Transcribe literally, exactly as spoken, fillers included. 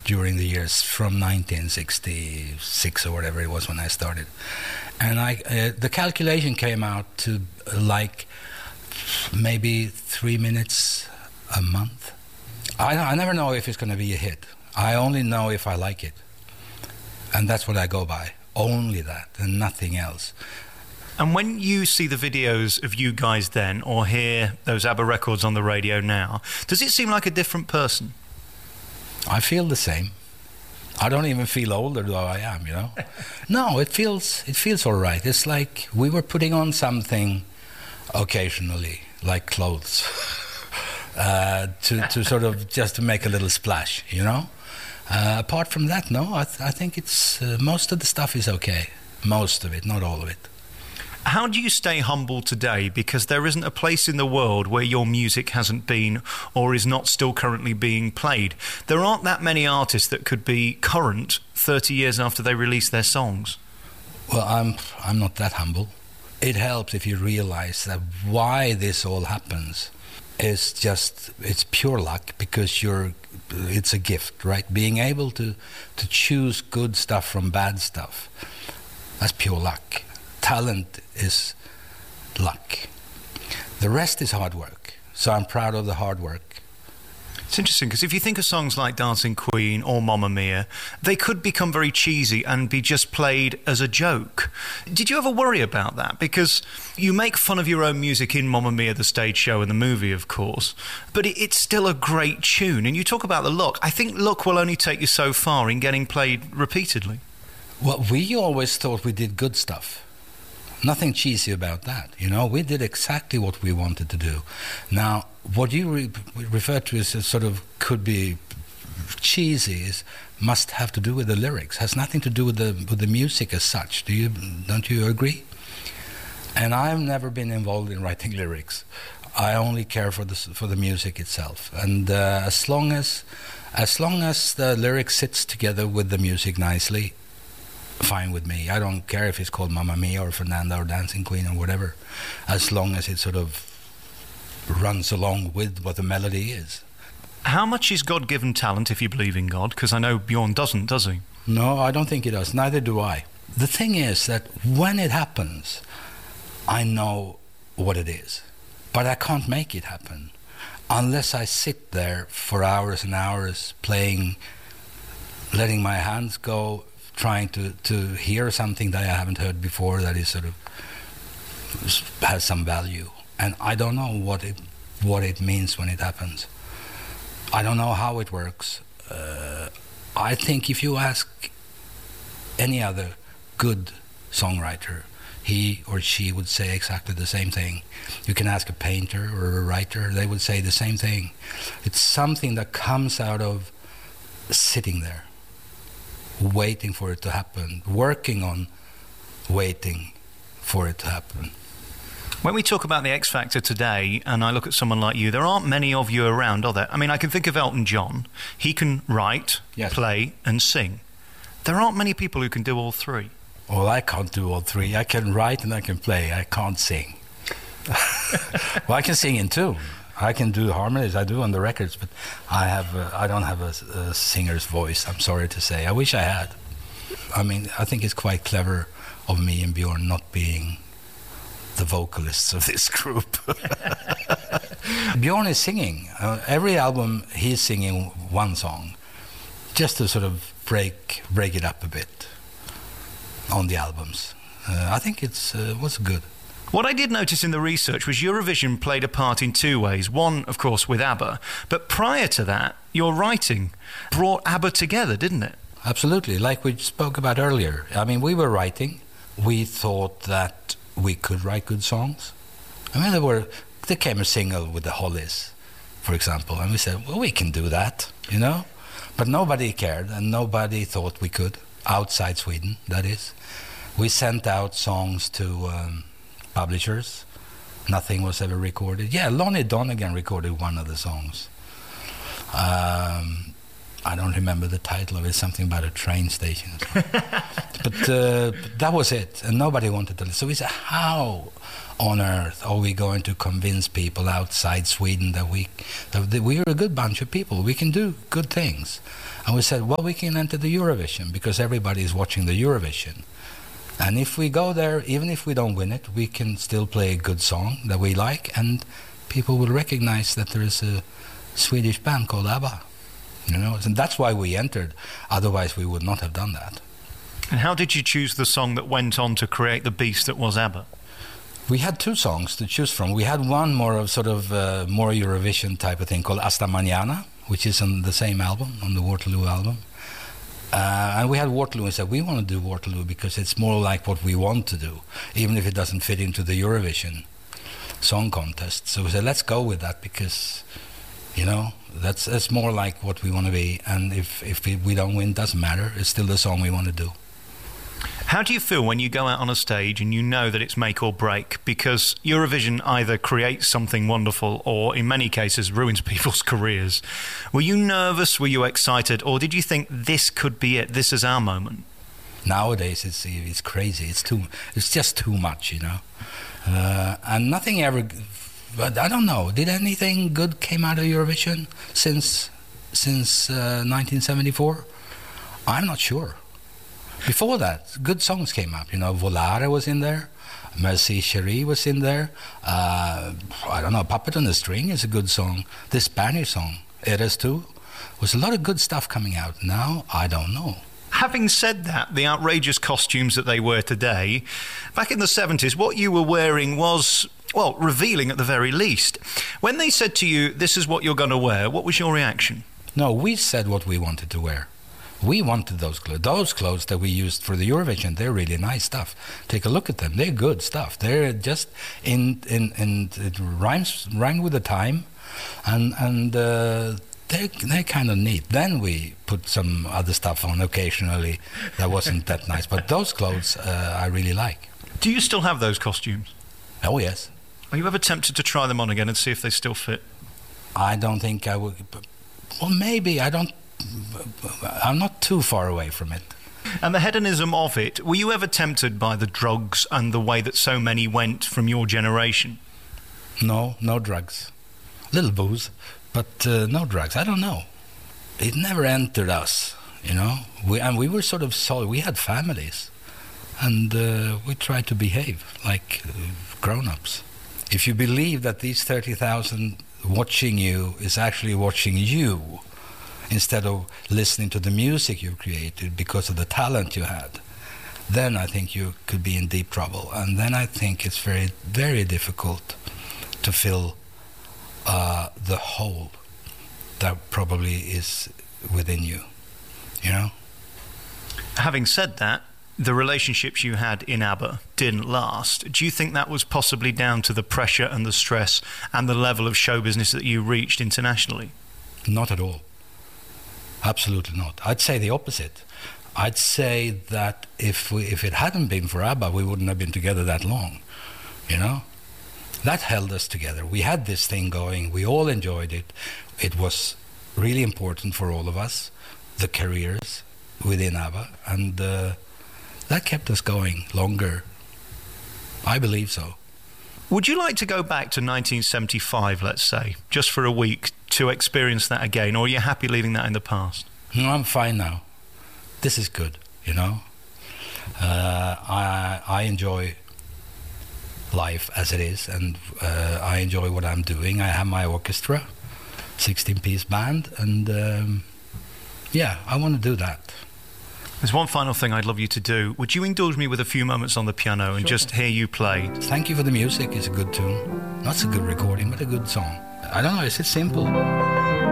during the years from nineteen sixty-six or whatever it was when I started. And I, uh, the calculation came out to uh, like maybe three minutes a month. I, I never know if it's going to be a hit. I only know if I like it. And that's what I go by. Only that and nothing else. And when you see the videos of you guys then, or hear those ABBA records on the radio now, does it seem like a different person? I feel the same. I don't even feel older though I am, you know. No, it feels it feels all right. It's like we were putting on something occasionally, like clothes, uh, to to sort of just to make a little splash, you know. Uh, apart from that, no, I, th- I think it's uh, most of the stuff is okay. Most of it, not all of it. How do you stay humble today? Because there isn't a place in the world where your music hasn't been or is not still currently being played. There aren't that many artists that could be current thirty years after they release their songs. Well, I'm I'm not that humble. It helps if you realize that why this all happens is just, it's pure luck, because you're, it's a gift, right? Being able to, to choose good stuff from bad stuff, that's pure luck. Talent is luck. The rest is hard work. So I'm proud of the hard work. It's interesting, because if you think of songs like Dancing Queen or Mamma Mia, they could become very cheesy and be just played as a joke. Did you ever worry about that? Because you make fun of your own music in Mamma Mia, the stage show, and the movie, of course, but it, it's still a great tune. And you talk about the look. I think look will only take you so far in getting played repeatedly. Well, we always thought we did good stuff. Nothing cheesy about that, you know. We did exactly what we wanted to do. Now, what you re- refer to as a sort of could be cheesy is must have to do with the lyrics. Has nothing to do with the with the music as such. Do you? Don't you agree? And I've never been involved in writing lyrics. I only care for the for the music itself. And uh, as long as as long as the lyric sits together with the music nicely, fine with me. I don't care if it's called Mamma Mia or Fernanda or Dancing Queen or whatever, as long as it sort of runs along with what the melody is. How much is God-given talent, if you believe in God? Because I know Bjorn doesn't, does he? No, I don't think he does. Neither do I. The thing is that when it happens, I know what it is, but I can't make it happen unless I sit there for hours and hours playing, letting my hands go, trying to, to hear something that I haven't heard before that is sort of has some value. And I don't know what it what it means when it happens. I don't know how it works. Uh, I think if you ask any other good songwriter, he or she would say exactly the same thing. You can ask a painter or a writer, they would say the same thing. It's something that comes out of sitting there, waiting for it to happen, working on waiting for it to happen. When we talk about the X Factor today, and I look at someone like you, there aren't many of you around, are there? I mean, I can think of Elton John. He can write, yes, play, and sing. There aren't many people who can do all three. Well, I can't do all three. I can write and I can play. I can't sing. Well, I can sing in tune. I can do harmonies. I do on the records, but I have. A, I don't have a, a singer's voice. I'm sorry to say. I wish I had. I mean, I think it's quite clever of me and Bjorn not being the vocalists of this group. Bjorn is singing. Uh, every album, he's singing one song, just to sort of break break it up a bit on the albums. Uh, I think it's uh, was good. What I did notice in the research was Eurovision played a part in two ways. One, of course, with ABBA, but prior to that, your writing brought ABBA together, didn't it? Absolutely, like we spoke about earlier. I mean, we were writing. We thought that we could write good songs. I mean, there were there came a single with the Hollies, for example, and we said, well, we can do that, you know? But nobody cared, and nobody thought we could, outside Sweden, that is. We sent out songs to um, publishers. Nothing was ever recorded. Yeah, Lonnie Donegan recorded one of the songs. Um, I don't remember the title of it, something about a train station. but, uh, but that was it, and nobody wanted to listen. So we said, how on earth are we going to convince people outside Sweden that we that we're a good bunch of people, we can do good things? And we said, well, we can enter the Eurovision, because everybody is watching the Eurovision. And if we go there, even if we don't win it, we can still play a good song that we like, and people will recognize that there is a Swedish band called ABBA. You know, and that's why we entered. Otherwise, we would not have done that. And how did you choose the song that went on to create the beast that was ABBA? We had two songs to choose from. We had one more of sort of uh, more Eurovision type of thing called Hasta Mañana, which is on the same album, on the Waterloo album. Uh, and we had Waterloo, and said, we want to do Waterloo because it's more like what we want to do, even if it doesn't fit into the Eurovision Song Contest. So we said, let's go with that, because, you know, that's, that's more like what we want to be. And if, if we, we don't win, it doesn't matter. It's still the song we want to do. How do you feel when you go out on a stage and you know that it's make or break? Because Eurovision either creates something wonderful or, in many cases, ruins people's careers. Were you nervous? Were you excited? Or did you think this could be it? This is our moment? Nowadays, it's it's crazy. It's too. It's just too much, you know. Uh, and nothing ever. But I don't know. Did anything good came out of Eurovision since since uh, nineteen seventy-four? I'm not sure. Before that, good songs came up. You know, Volare was in there, Merci Chérie was in there. Uh, I don't know, Puppet on the String is a good song. This Spanish song, Eres Tú, was a lot of good stuff coming out. Now, I don't know. Having said that, the outrageous costumes that they wear today, back in the seventies, what you were wearing was, well, revealing at the very least. When they said to you, this is what you're going to wear, what was your reaction? No, we said what we wanted to wear. We wanted those clothes. Those clothes that we used for the Eurovision, they're really nice stuff. Take a look at them. They're good stuff. They're just in in, in it rhymes rhyme with the time, and and uh, they're they're kind of neat. Then we put some other stuff on occasionally that wasn't that nice. But those clothes uh, I really like. Do you still have those costumes? Oh yes. Are you ever tempted to try them on again and see if they still fit? I don't think I would. Well, maybe I don't. I'm not too far away from it. And the hedonism of it, were you ever tempted by the drugs and the way that so many went from your generation? No, no drugs. Little booze, but uh, no drugs. I don't know. It never entered us, you know. We, and we were sort of solid. We had families, and uh, we tried to behave like uh, grown-ups. If you believe that these thirty thousand watching you is actually watching you, instead of listening to the music you created because of the talent you had, then I think you could be in deep trouble. And then I think it's very, very difficult to fill uh, the hole that probably is within you, you know? Having said that, the relationships you had in ABBA didn't last. Do you think that was possibly down to the pressure and the stress and the level of show business that you reached internationally? Not at all. Absolutely not. I'd say the opposite. I'd say that if we, if it hadn't been for ABBA, we wouldn't have been together that long, you know? That held us together. We had this thing going. We all enjoyed it. It was really important for all of us, the careers within ABBA, and uh, that kept us going longer. I believe so. Would you like to go back to nineteen seventy-five, let's say, just for a week, to experience that again, or are you happy leaving that in the past? No, I'm fine now. This is good, you know. Uh, I I enjoy life as it is, and uh, I enjoy what I'm doing. I have my orchestra, sixteen-piece band, and um, yeah, I want to do that. There's one final thing I'd love you to do. Would you indulge me with a few moments on the piano and Sure. just hear you play? Thank you for the music. It's a good tune. Not a good recording, but a good song. I don't know, is it simple?